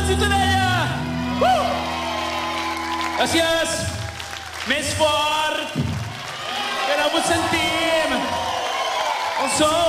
Ciutadella! Gràcies! Més fort! Que no vos sentim! On sou?